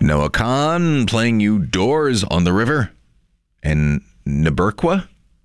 Noah Kahn playing you Doors on the River. And Naburqua?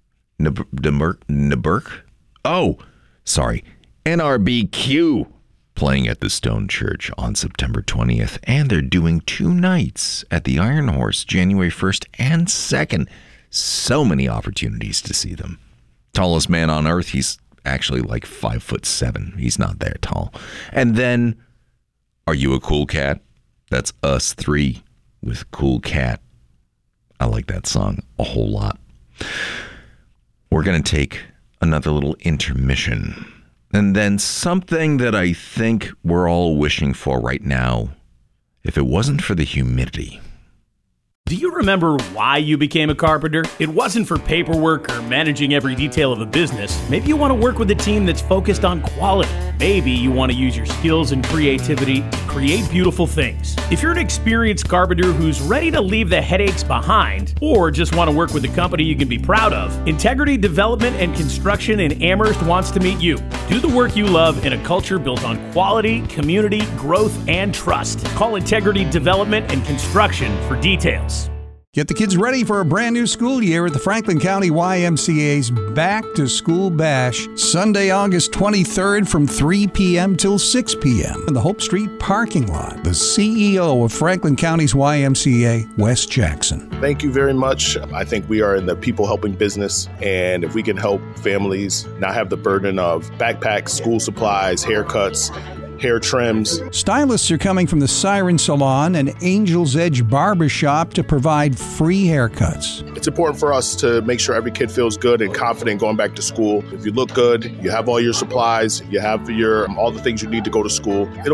NRBQ playing at the Stone Church on September 20th. And they're doing 2 nights at the Iron Horse, January 1st and 2nd. So many opportunities to see them. Tallest man on earth, he's actually like 5'7". He's not that tall. And then, Are You a Cool Cat? That's Us 3 with Cool Cat. I like that song a whole lot. We're going to take another little intermission. And then something that I think we're all wishing for right now, if it wasn't for the humidity. Do you remember why you became a carpenter? It wasn't for paperwork or managing every detail of a business. Maybe you want to work with a team that's focused on quality. Maybe you want to use your skills and creativity to create beautiful things. If you're an experienced carpenter who's ready to leave the headaches behind, or just want to work with a company you can be proud of, Integrity Development and Construction in Amherst wants to meet you. Do the work you love in a culture built on quality, community, growth, and trust. Call Integrity Development and Construction for details. Get the kids ready for a brand new school year at the Franklin County YMCA's Back to School Bash, Sunday, August 23rd from 3 p.m. till 6 p.m. in the Hope Street parking lot. The CEO of Franklin County's YMCA, Wes Jackson. Thank you very much. I think we are in the people helping business, and if we can help families not have the burden of backpacks, school supplies, haircuts, hair trims. Stylists are coming from the Siren Salon and Angel's Edge Barbershop to provide free haircuts. It's important for us to make sure every kid feels good and confident going back to school. If you look good, you have all your supplies, you have all the things you need to go to school, it'll